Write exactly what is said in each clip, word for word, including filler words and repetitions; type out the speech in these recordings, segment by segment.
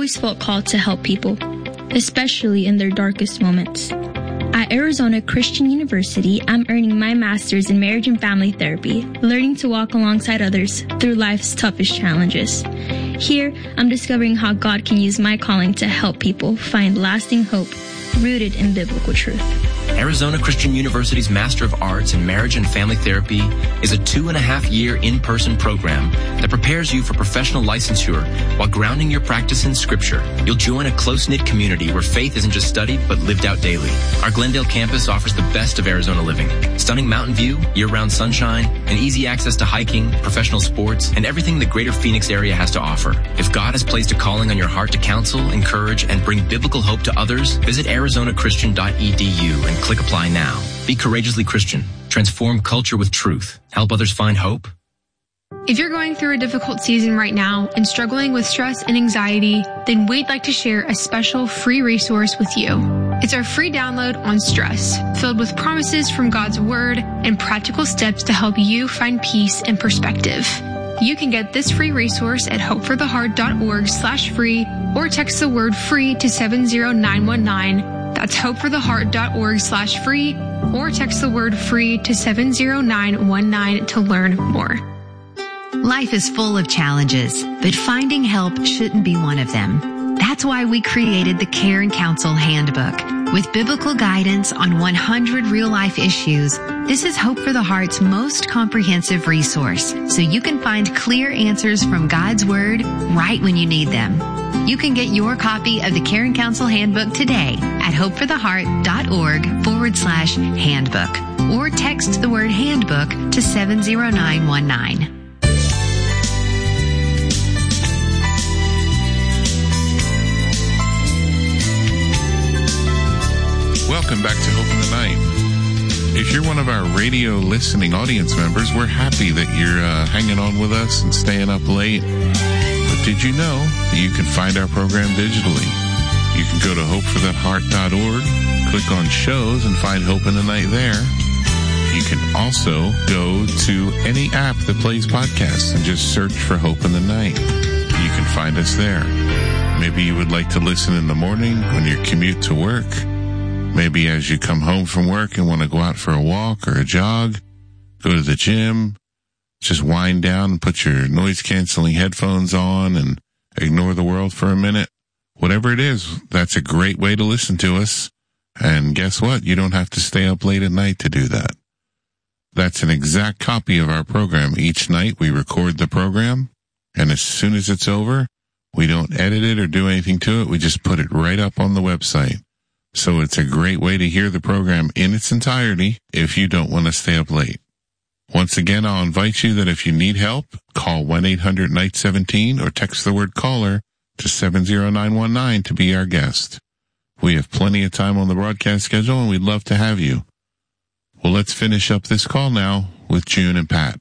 always felt called to help people, especially in their darkest moments. At Arizona Christian University, I'm earning my master's in marriage and family therapy, learning to walk alongside others through life's toughest challenges. Here, I'm discovering how God can use my calling to help people find lasting hope rooted in biblical truth. Arizona Christian University's Master of Arts in Marriage and Family Therapy is a two and a half year in-person program that prepares you for professional licensure while grounding your practice in Scripture. You'll join a close-knit community where faith isn't just studied but lived out daily. Our Glendale campus offers the best of Arizona living. Stunning mountain view, year-round sunshine, and easy access to hiking, professional sports, and everything the greater Phoenix area has to offer. If God has placed a calling on your heart to counsel, encourage, and bring biblical hope to others, visit arizona christian dot e d u and click apply now. Be courageously Christian. Transform culture with truth. Help others find hope. If you're going through a difficult season right now and struggling with stress and anxiety, then we'd like to share a special free resource with you. It's our free download on stress, filled with promises from God's Word and practical steps to help you find peace and perspective. You can get this free resource at hopefortheheart.org slash free or text the word free to seven zero nine one nine. That's hopefortheheart.org slash free or text the word free to seven zero nine one nine to learn more. Life is full of challenges, but finding help shouldn't be one of them. That's why we created the Care and Counsel Handbook. With biblical guidance on one hundred real-life issues, this is Hope for the Heart's most comprehensive resource, so you can find clear answers from God's Word right when you need them. You can get your copy of the Care and Counsel Handbook today at hopefortheheart.org forward slash handbook or text the word handbook to seven zero nine one nine. Welcome back to Hope in the Night. If you're one of our radio listening audience members, we're happy that you're uh, hanging on with us and staying up late. But did you know that you can find our program digitally? You can go to hope for that heart dot org, click on shows, and find Hope in the Night there. You can also go to any app that plays podcasts and just search for Hope in the Night. You can find us there. Maybe you would like to listen in the morning when you commute to work. Maybe as you come home from work and want to go out for a walk or a jog, go to the gym, just wind down and put your noise-canceling headphones on and ignore the world for a minute. Whatever it is, that's a great way to listen to us. And guess what? You don't have to stay up late at night to do that. That's an exact copy of our program. Each night we record the program, and as soon as it's over, we don't edit it or do anything to it. We just put it right up on the website. So it's a great way to hear the program in its entirety if you don't want to stay up late. Once again, I'll invite you that if you need help, call one eight hundred N I G H one seven or text the word caller to seven zero nine one nine to be our guest. We have plenty of time on the broadcast schedule, and we'd love to have you. Well, let's finish up this call now with June and Pat.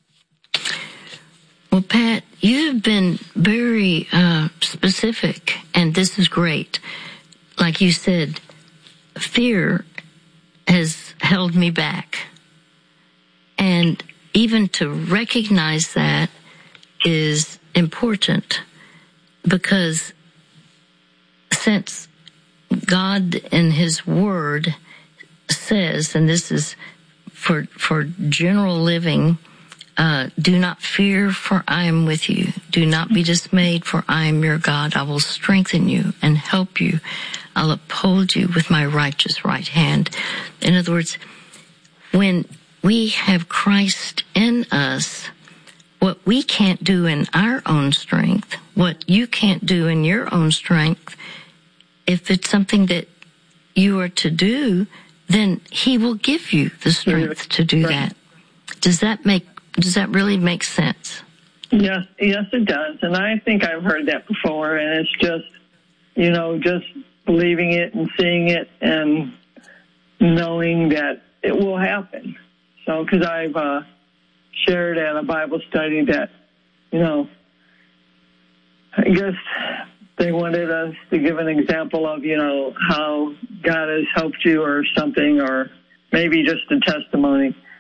Well, Pat, you have been very uh, specific, and this is great. Like you said, fear has held me back. And even to recognize that is important, because since God in His Word says, and this is for for general living, uh, do not fear, for I am with you. Do not be dismayed, for I am your God. I will strengthen you and help you. I'll uphold you with my righteous right hand. In other words, when we have Christ in us, what we can't do in our own strength, what you can't do in your own strength, if it's something that you are to do, then He will give you the strength to do that. Does that make, does that really make sense? Yes, yes, it does. And I think I've heard that before, and it's just, you know, just believing it and seeing it and knowing that it will happen. So, because I've uh, shared at a Bible study that, you know, I guess they wanted us to give an example of, you know, how God has helped you or something, or maybe just a testimony.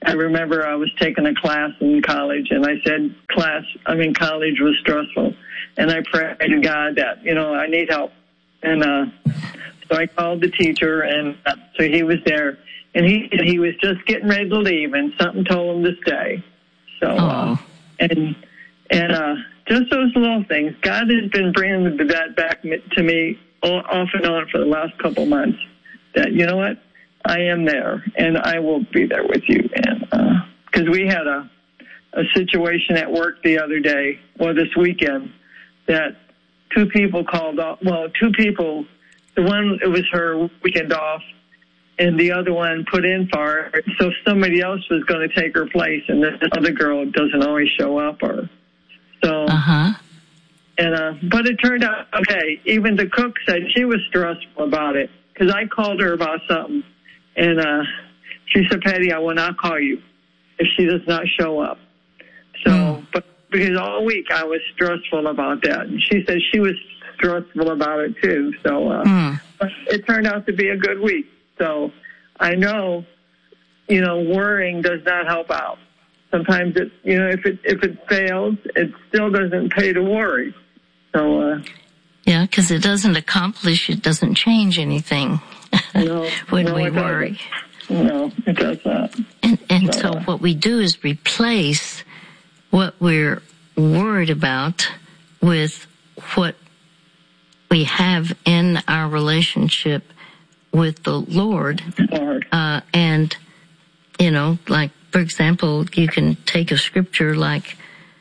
I remember I was taking a class in college, and I said, class, I mean, college was stressful. And I prayed to God that, you know, I need help. And uh, so I called the teacher, and uh, so he was there. And he he was just getting ready to leave, and something told him to stay. So, uh, and and uh, just those little things. God has been bringing that back to me off and on for the last couple months. That, you know what, I am there, and I will be there with you. And because uh, we had a a situation at work the other day, or this weekend, that two people called off. Well, two people. The one, it was her weekend off, and the other one put in for her. So somebody else was going to take her place, and this other girl doesn't always show up. Or so. Uh huh. And uh, but it turned out okay. Even the cook said she was stressful about it, because I called her about something, and uh, she said, "Patty, I will not call you if she does not show up." So, mm. but because all week I was stressful about that, and she said she was stressful about it too. So uh, mm. but it turned out to be a good week. So I know, you know, worrying does not help out. Sometimes it, you know, if it if it fails, it still doesn't pay to worry. So uh, yeah, because it doesn't accomplish, it doesn't change anything. No, when no, we it worry. Doesn't. No, it does not. And and so, so uh, what we do is replace what we're worried about with what we have in our relationship with the Lord. Lord. Uh, and, you know, like, for example, you can take a scripture like,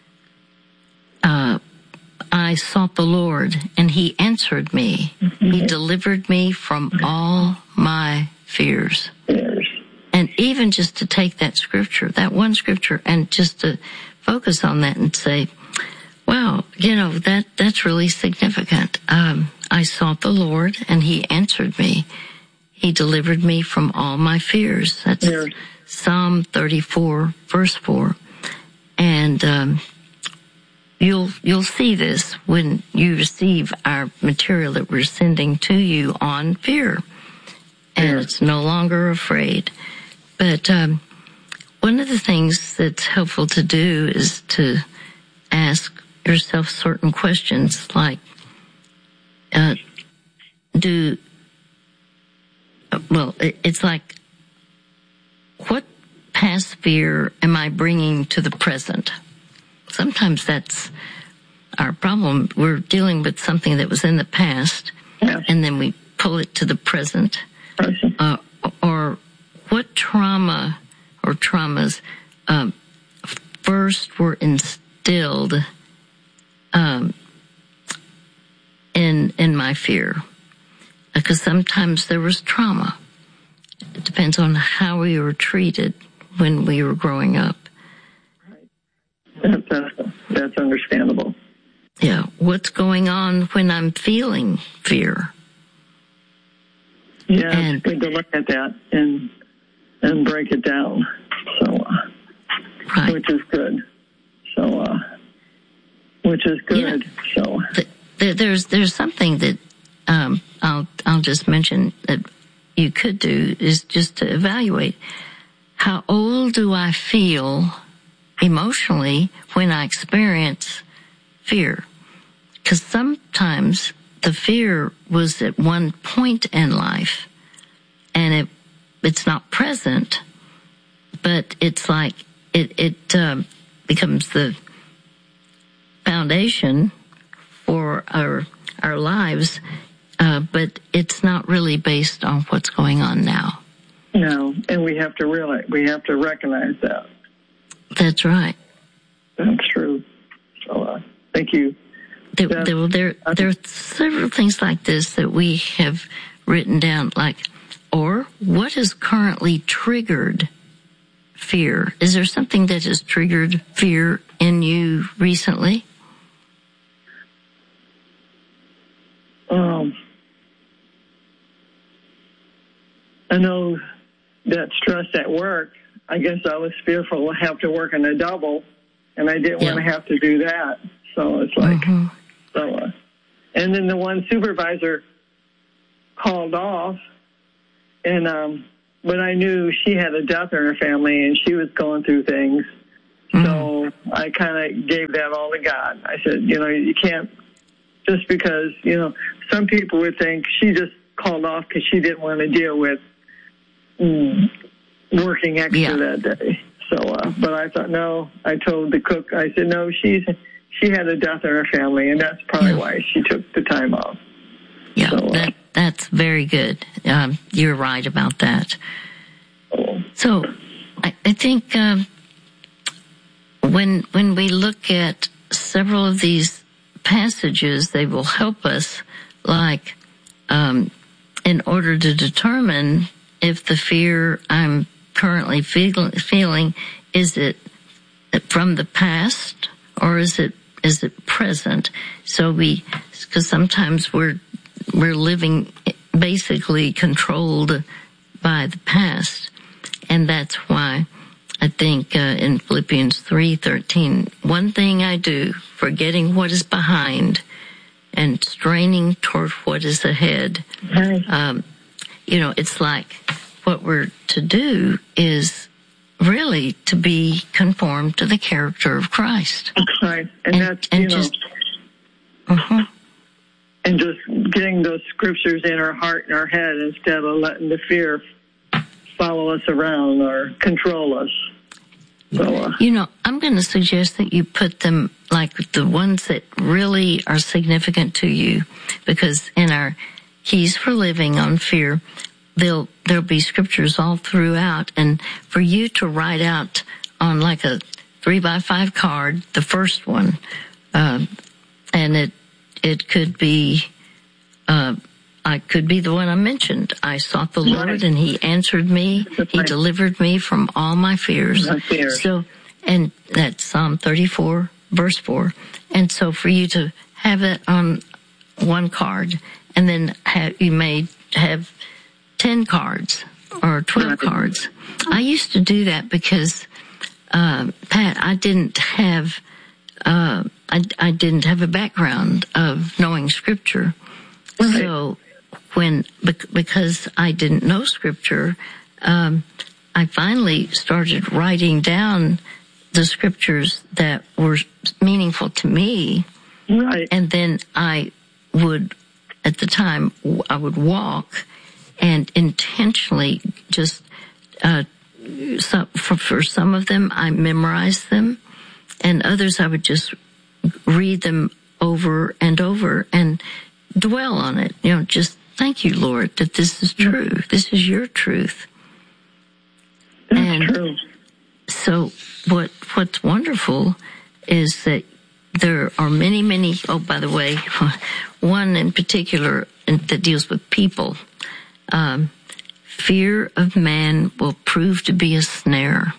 uh, I sought the Lord, and he answered me. Mm-hmm. He delivered me from all my fears. Fears. And even just to take that scripture, that one scripture, and just to focus on that and say, wow, you know, that, that's really significant. Um, I sought the Lord, and he answered me. He delivered me from all my fears. That's fears. Psalm thirty-four, verse four. And, um, You'll, you'll see this when you receive our material that we're sending to you on fear. And yeah. It's no longer afraid. But, um, one of the things that's helpful to do is to ask yourself certain questions like, uh, do, well, it's like, what past fear am I bringing to the present? Sometimes that's our problem. We're dealing with something that was in the past, yeah. and then we pull it to the present. Uh, or what trauma or traumas um, first were instilled um, in in my fear? Because sometimes there was trauma. It depends on how we were treated when we were growing up. That's, that's understandable. Yeah. What's going on when I'm feeling fear? Yeah, and, it's good to look at that and and break it down. So, uh, right. which is good. So, uh, which is good. Yeah. So, the, there's there's something that um, I'll I'll just mention that you could do is just to evaluate how old do I feel emotionally when I experience fear. Because sometimes the fear was at one point in life and it it's not present, but it's like it, it uh, becomes the foundation for our our lives, uh, but it's not really based on what's going on now. No, and we have to realize, we have to recognize that. That's right. That's true. So, uh, thank you. There, there, there, there are several things like this that we have written down, like, or what has currently triggered fear? Is there something that has triggered fear in you recently? Um, I know that stress at work. I guess I was fearful to have to work in a double, and I didn't yeah. want to have to do that. So it's like, mm-hmm. so, uh, and then the one supervisor called off, and um, but I knew she had a death in her family and she was going through things. Mm-hmm. So I kind of gave that all to God. I said, you know, you can't, just because, you know, some people would think she just called off because she didn't want to deal with mm, working extra yeah. that day. So, uh, but I thought, no, I told the cook, I said, no, she's, she had a death in her family, and that's probably yeah. why she took the time off. Yeah, so, uh, that, that's very good. Um, you're right about that. Oh. So I, I think um, when when we look at several of these passages, they will help us, like um, in order to determine if the fear I'm currently feel, feeling, is it from the past or is it is it present? So we, because sometimes we're we're living basically controlled by the past, and that's why I think uh, in Philippians three thirteen, one thing I do, forgetting what is behind and straining toward what is ahead. Right. Um, you know, it's like what we're to do is really to be conformed to the character of Christ. Right, and, and that's and you know, just, uh-huh. and just getting those scriptures in our heart and our head instead of letting the fear follow us around or control us. So, uh, you know, I'm going to suggest that you put them like the ones that really are significant to you, because in our Keys for Living on Fear, there'll there'll be scriptures all throughout, and for you to write out on like a three by five card, the first one, uh, and it it could be, uh, I could be the one I mentioned. I sought the Lord, right. and He answered me. He right. delivered me from all my fears. My fears. So, and that's Psalm thirty-four, verse four. And so, for you to have it on one card, and then have, you may have ten cards or twelve cards. I used to do that because, uh, Pat, I didn't have, uh, I, I didn't have a background of knowing scripture. Right. So when, because I didn't know scripture, um, I finally started writing down the scriptures that were meaningful to me. Right. And then I would, at the time, I would walk and intentionally just, uh, so for, for some of them, I memorized them, and others I would just read them over and over and dwell on it. You know, just thank you, Lord, that this is true. This is your truth. That's and true. So what, what's wonderful is that there are many, many, oh, by the way, one in particular that deals with people. Um, fear of man will prove to be a snare,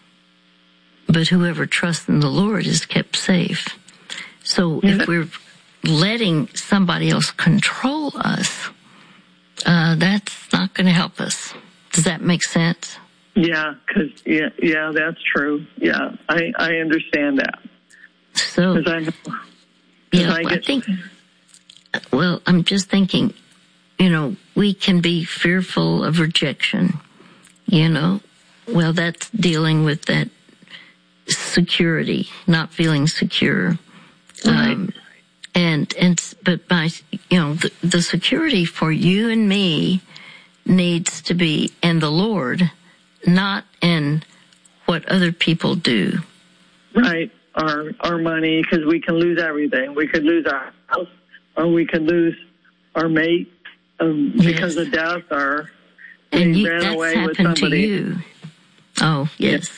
but whoever trusts in the Lord is kept safe. So yeah. if we're letting somebody else control us, uh, that's not going to help us. Does that make sense? Yeah, because, yeah, yeah, that's true. Yeah, I, I understand that. So, I know, yeah, I, get, I think, well, I'm just thinking, you know, we can be fearful of rejection, you know. Well, that's dealing with that security, not feeling secure. Right. Um, and, and, but by, you know, the, the security for you and me needs to be in the Lord, not in what other people do. Right. Our, our money, because we can lose everything. We could lose our house, or we could lose our mate. Um, yes. Because of death, or and they you, ran that's away with happened somebody. To you. Oh, yes.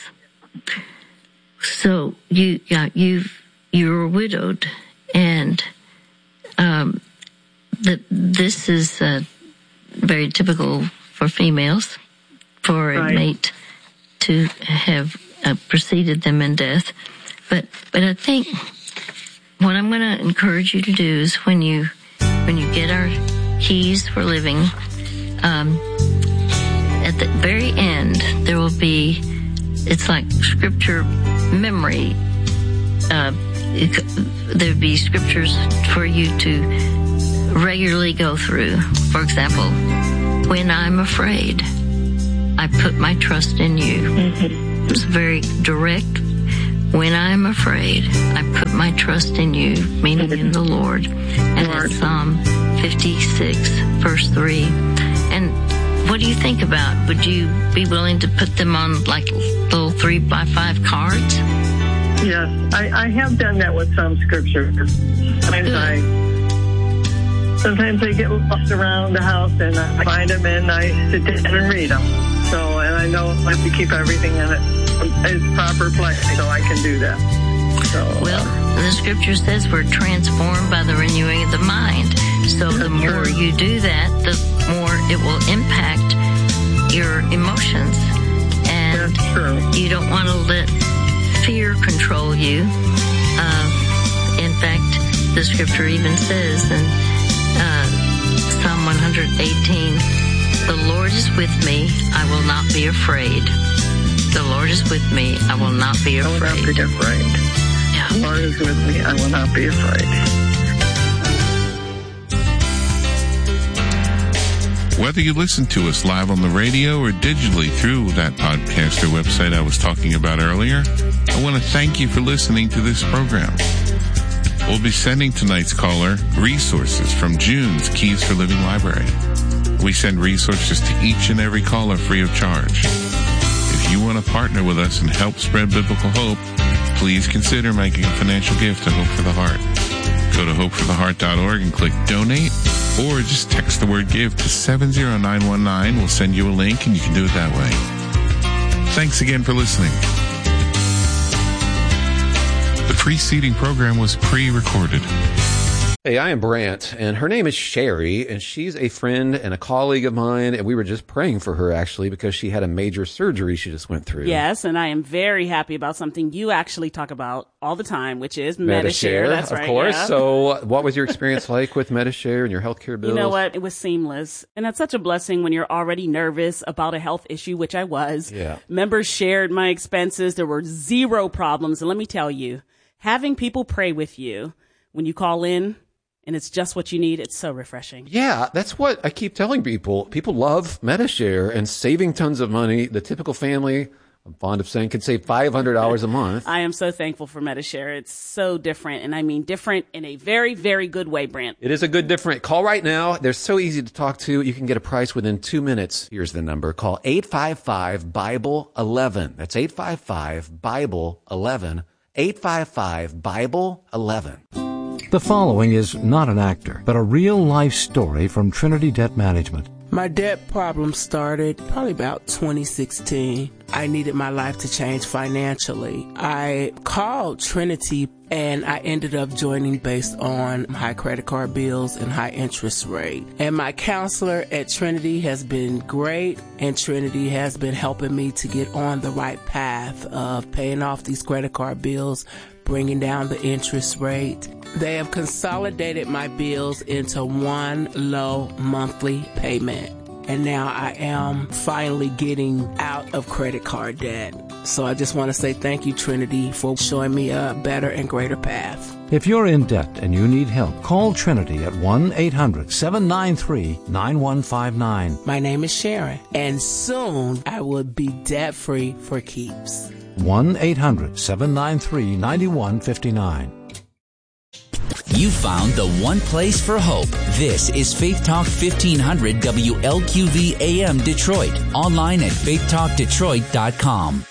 So you, yeah, you, you were widowed, and um, the, this is uh, very typical for females, for a right. mate to have uh, preceded them in death. But but I think what I'm going to encourage you to do is when you when you get our Keys for Living, um, at the very end there will be, it's like scripture memory. Uh, it, there'll be scriptures for you to regularly go through. For example, when I'm afraid, I put my trust in you. Mm-hmm. It's very direct. When I am afraid, I put my trust in you, meaning in the Lord. And that's Psalm fifty-six, verse three. And what do you think about? Would you be willing to put them on like little three by five cards? Yes, I, I have done that with some scriptures. Sometimes I, sometimes they get lost around the house, and I find them and I sit down and read them. So, and I know I have to keep everything in it. It's proper place, so I can do that. So, well, the scripture says we're transformed by the renewing of the mind. So the more true. you do that, the more it will impact your emotions. And that's true. You don't want to let fear control you. Uh, in fact, the scripture even says in uh, Psalm one eighteen, the Lord is with me, I will not be afraid. The Lord is with me, I will not be afraid. I will not be afraid. Yeah. The Lord is with me, I will not be afraid. Whether you listen to us live on the radio or digitally through that podcast or website I was talking about earlier, I want to thank you for listening to this program. We'll be sending tonight's caller resources from June's Keys for Living Library. We send resources to each and every caller free of charge. If you want to partner with us and help spread biblical hope, please consider making a financial gift to Hope for the Heart. Go to hope for the heart dot org and click donate, or just text the word give to seven zero nine one nine. We'll send you a link and you can do it that way. Thanks again for listening. The preceding program was pre-recorded. Hey, I am Brant, and her name is Sherry, and she's a friend and a colleague of mine, and we were just praying for her, actually, because she had a major surgery she just went through. Yes, and I am very happy about something you actually talk about all the time, which is Medi-Share. That's of right, course. yeah. So what was your experience like with Medi-Share and your healthcare bills? You know what? It was seamless, and it's such a blessing when you're already nervous about a health issue, which I was. Yeah. Members shared my expenses. There were zero problems, and let me tell you, having people pray with you when you call in, and it's just what you need, it's so refreshing. Yeah, that's what I keep telling people. People love Medi-Share and saving tons of money. The typical family, I'm fond of saying, can save five hundred dollars a month. I am so thankful for Medi-Share. It's so different, and I mean different in a very, very good way, Brant. It is a good different. Call right now. They're so easy to talk to. You can get a price within two minutes. Here's the number. Call eight five five, Bible eleven. That's eight five five, Bible eleven. eight five five, Bible eleven. The following is not an actor, but a real-life story from Trinity Debt Management. My debt problem started probably about twenty sixteen. I needed my life to change financially. I called Trinity and I ended up joining based on high credit card bills and high interest rate. And my counselor at Trinity has been great, and Trinity has been helping me to get on the right path of paying off these credit card bills, bringing down the interest rate. They have consolidated my bills into one low monthly payment. And now I am finally getting out of credit card debt. So I just want to say thank you, Trinity, for showing me a better and greater path. If you're in debt and you need help, call Trinity at one eight hundred, seven nine three, nine one five nine. My name is Sharon, and soon I will be debt-free for keeps. one eight hundred, seven nine three, nine one five nine. You found the one place for hope. This is Faith Talk fifteen hundred W L Q V A M Detroit. Online at faith talk detroit dot com.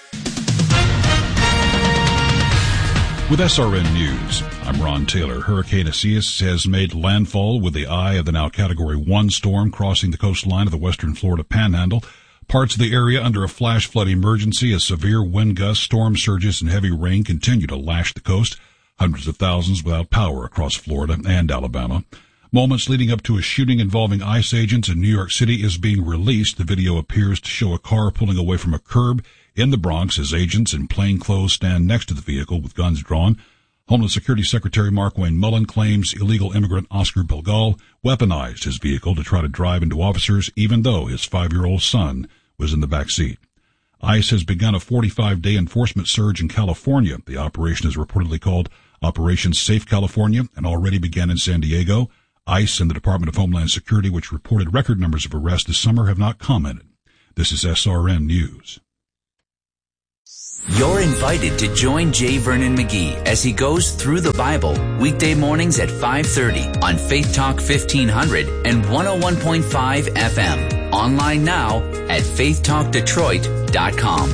With S R N News, I'm Ron Taylor. Hurricane Isaias has made landfall with the eye of the now Category one storm crossing the coastline of the western Florida Panhandle. Parts of the area under a flash flood emergency as severe wind gusts, storm surges, and heavy rain continue to lash the coast. Hundreds of thousands without power across Florida and Alabama. Moments leading up to a shooting involving ICE agents in New York City is being released. The video appears to show a car pulling away from a curb in the Bronx as agents in plain clothes stand next to the vehicle with guns drawn. Homeland Security Secretary Markwayne Mullin claims illegal immigrant Oscar Belgal weaponized his vehicle to try to drive into officers, even though his five-year-old son was in the back seat. ICE has begun a forty-five day enforcement surge in California. The operation is reportedly called Operation Safe California and already began in San Diego. ICE and the Department of Homeland Security, which reported record numbers of arrests this summer, have not commented. This is S R N News. You're invited to join J. Vernon McGee as he goes through the Bible weekday mornings at five thirty on Faith Talk fifteen hundred and one oh one point five F M. Online now at faith talk detroit dot com.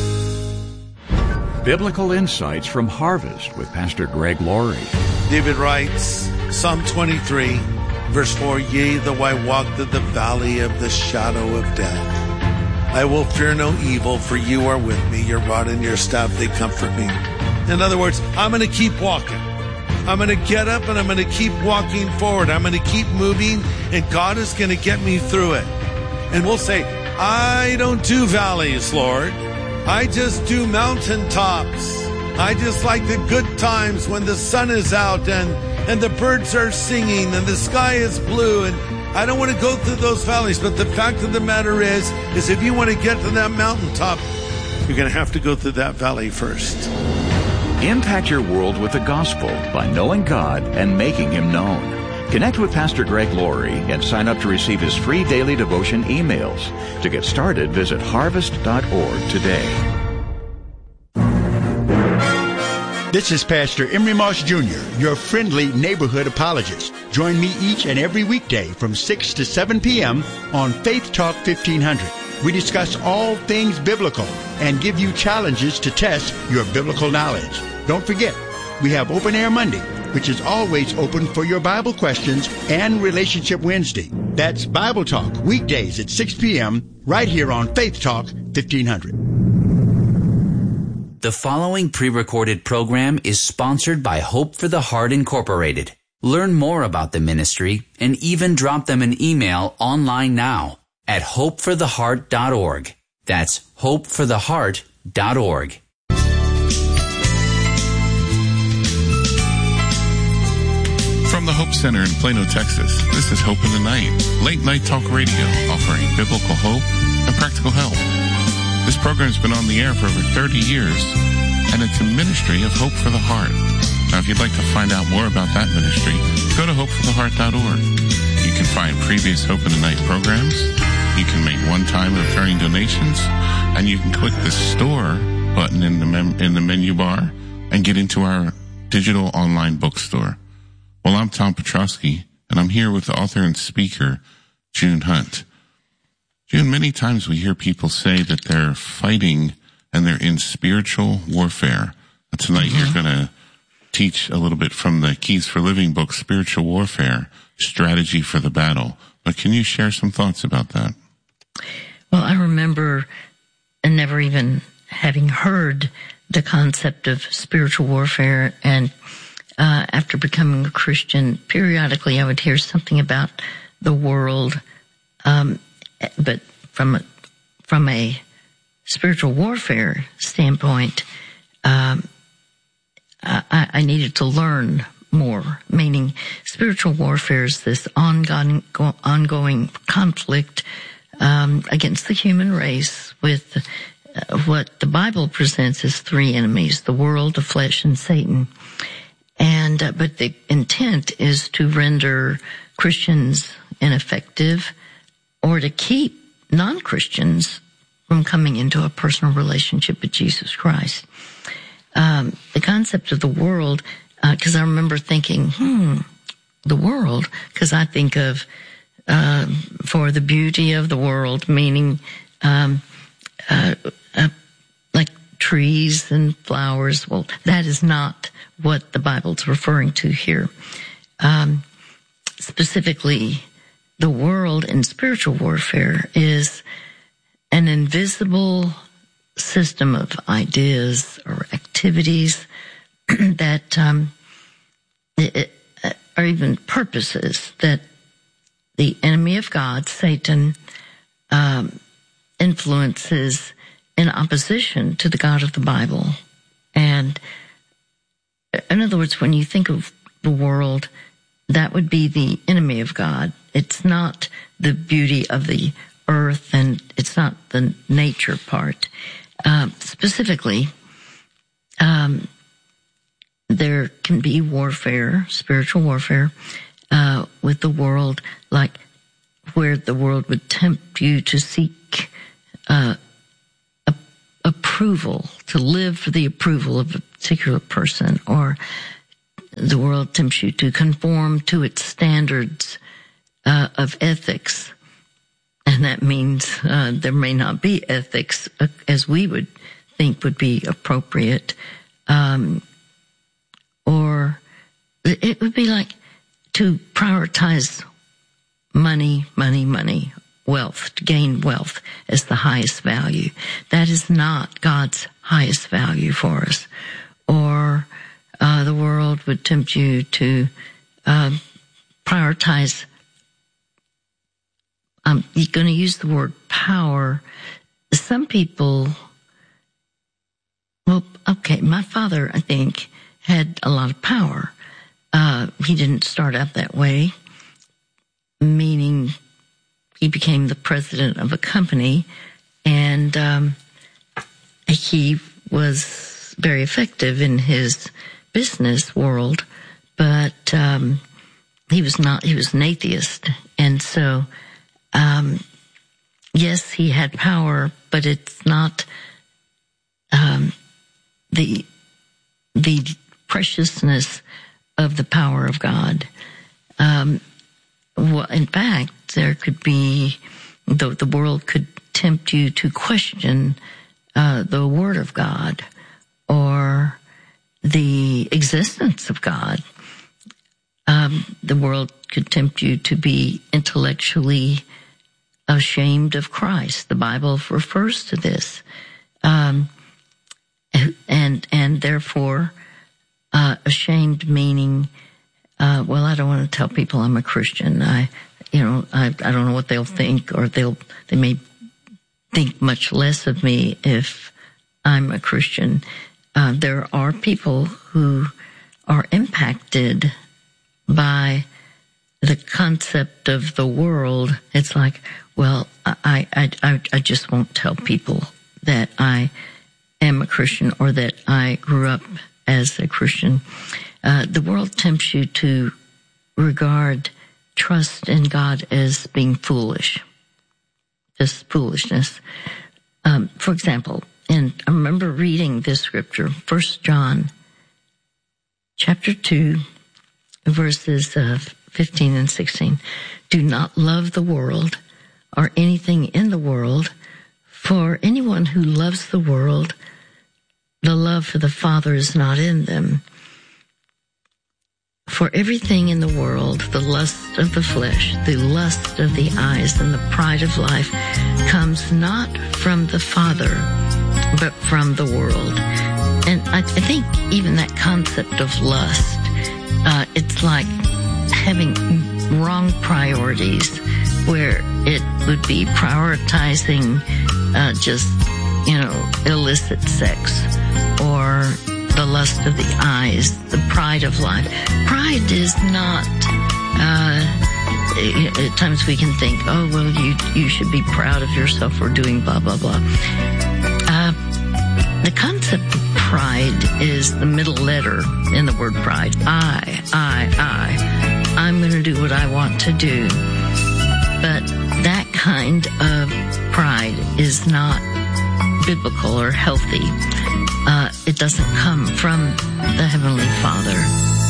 Biblical Insights from Harvest with Pastor Greg Laurie. David writes, Psalm twenty-three, verse four, Yea, though I walk through the valley of the shadow of death, I will fear no evil, for you are with me. Your rod and your staff, they comfort me. In other words, I'm going to keep walking. I'm going to get up and I'm going to keep walking forward. I'm going to keep moving, and God is going to get me through it. And we'll say, I don't do valleys, Lord. I just do mountaintops. I just like the good times when the sun is out and, and the birds are singing and the sky is blue, and I don't want to go through those valleys. But the fact of the matter is, is if you want to get to that mountaintop, you're going to have to go through that valley first. Impact your world with the gospel by knowing God and making Him known. Connect with Pastor Greg Laurie and sign up to receive his free daily devotion emails. To get started, visit harvest dot org today. This is Pastor Emery Moss Junior, your friendly neighborhood apologist. Join me each and every weekday from six to seven p.m. on Faith Talk fifteen hundred. We discuss all things biblical and give you challenges to test your biblical knowledge. Don't forget, we have Open Air Monday, which is always open for your Bible questions, and Relationship Wednesday. That's Bible Talk, weekdays at six p.m. right here on Faith Talk fifteen hundred. The following pre-recorded program is sponsored by Hope for the Heart Incorporated. Learn more about the ministry and even drop them an email online now at hope for the heart dot org. That's hope for the heart dot org. From the Hope Center in Plano, Texas, this is Hope in the Night, late night talk radio offering biblical hope and practical help. This program's been on the air for over thirty years, and it's a ministry of Hope for the Heart. Now, if you'd like to find out more about that ministry, go to hope for the heart dot org. You can find previous Hope in the Night programs, you can make one-time recurring donations, and you can click the store button in the mem- in the menu bar and get into our digital online bookstore. Well, I'm Tom Petrosky, and I'm here with the author and speaker, June Hunt. June, many times we hear people say that they're fighting and they're in spiritual warfare. Tonight mm-hmm. you're going to teach a little bit from the Keys for Living book, Spiritual Warfare, Strategy for the Battle. But can you share some thoughts about that? Well, I remember never even having heard the concept of spiritual warfare, and uh, after becoming a Christian, periodically I would hear something about the world, um, but from a, from a spiritual warfare standpoint, um, I, I needed to learn more, meaning spiritual warfare is this ongoing, ongoing conflict um, against the human race with uh, what the Bible presents as three enemies, the world, the flesh, and Satan. And uh, but the intent is to render Christians ineffective, or to keep non-Christians from coming into a personal relationship with Jesus Christ. Um, the concept of the world, because uh, I remember thinking, hmm, the world, because I think of uh, for the beauty of the world, meaning um, uh, uh, like trees and flowers. Well, that is not what the Bible's referring to here. Um, specifically, the world in spiritual warfare is an invisible system of ideas or activities that um, it, it, or even purposes that the enemy of God, Satan, um, influences in opposition to the God of the Bible. And in other words, when you think of the world, that would be the enemy of God. It's not the beauty of the earth, and it's not the nature part. Uh, specifically, um, there can be warfare, spiritual warfare, uh, with the world, like where the world would tempt you to seek uh, a, approval, to live for the approval of a particular person, or the world tempts you to conform to its standards uh, of ethics. And that means uh, there may not be ethics uh, as we would think would be appropriate. Um, or it would be like to prioritize money, money, money, wealth, to gain wealth as the highest value. That is not God's highest value for us. Or uh, the world would tempt you to uh, prioritize, um, you're going to use the word power. Some people, well, okay, my father, I think, had a lot of power. Uh, he didn't start out that way, meaning he became the president of a company, and um, he was very effective in his business world, but um, he was not, he was an atheist. And so, um, yes, he had power, but it's not um, the the preciousness of the power of God. Um, well, in fact, there could be, the, the world could tempt you to question uh, the Word of God or the existence of God. Um, the world could tempt you to be intellectually ashamed of Christ. The Bible refers to this. Um, and, and therefore, uh, ashamed meaning, uh, well, I don't want to tell people I'm a Christian. I, you know, I, I don't know what they'll think, or they'll, they may think much less of me if I'm a Christian. Uh, there are people who are impacted by the concept of the world. It's like, well, I, I, I, I just won't tell people that I am a Christian or that I grew up as a Christian. Uh, the world tempts you to regard trust in God as being foolish, just foolishness. Um, for example, and I remember reading this scripture, First John chapter two, verses uh, fifteen and sixteen. Do not love the world or anything in the world, for anyone who loves the world, the love for the Father is not in them. For everything in the world, the lust of the flesh, the lust of the eyes, and the pride of life comes not from the Father, but from the world. And I, I think even that concept of lust, uh, it's like having wrong priorities, where it would be prioritizing uh, just, you know, illicit sex, or the lust of the eyes, the pride of life. Pride is not, uh, at times we can think, oh, well, you, you should be proud of yourself for doing blah, blah, blah. Uh, the concept of pride is the middle letter in the word pride. I, I, I. I'm going to do what I want to do. But that kind of pride is not biblical or healthy. Uh, it doesn't come from the Heavenly Father.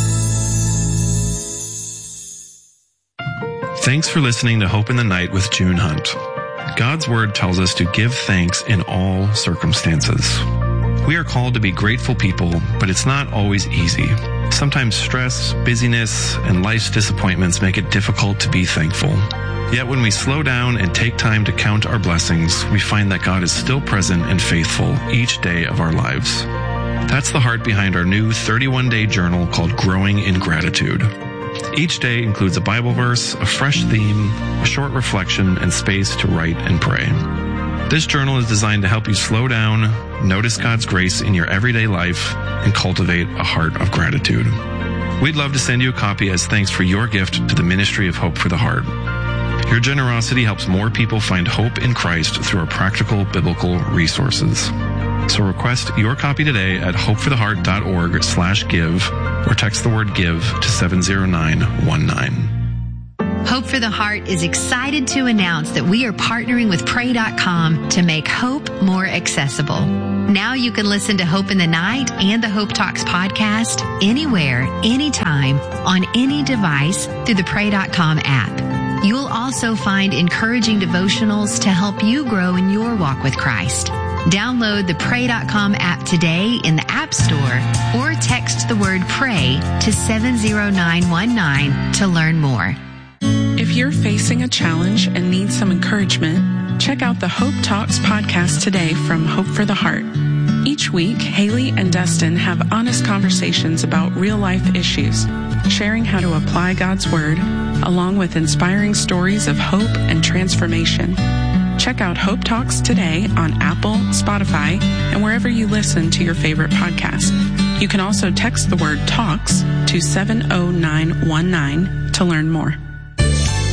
Thanks for listening to Hope in the Night with June Hunt. God's Word tells us to give thanks in all circumstances. We are called to be grateful people, but it's not always easy. Sometimes stress, busyness, and life's disappointments make it difficult to be thankful. Yet when we slow down and take time to count our blessings, we find that God is still present and faithful each day of our lives. That's the heart behind our new thirty-one day journal called Growing in Gratitude. Each day includes a Bible verse, a fresh theme, a short reflection, and space to write and pray. This journal is designed to help you slow down, notice God's grace in your everyday life, and cultivate a heart of gratitude. We'd love to send you a copy as thanks for your gift to the Ministry of Hope for the Heart. Your generosity helps more people find hope in Christ through our practical biblical resources. So request your copy today at hopefortheheart.org slash give or text the word give to seven zero nine one nine. Hope for the Heart is excited to announce that we are partnering with pray dot com to make hope more accessible. Now you can listen to Hope in the Night and the Hope Talks podcast anywhere, anytime, on any device through the pray dot com app. You'll also find encouraging devotionals to help you grow in your walk with Christ. Download the pray dot com app today in the App Store or text the word PRAY to seven zero nine one nine to learn more. If you're facing a challenge and need some encouragement, check out the Hope Talks podcast today from Hope for the Heart. Each week, Haley and Dustin have honest conversations about real-life issues, sharing how to apply God's Word, along with inspiring stories of hope and transformation. Check out Hope Talks today on Apple, Spotify, and wherever you listen to your favorite podcast. You can also text the word TALKS to seven zero nine one nine to learn more.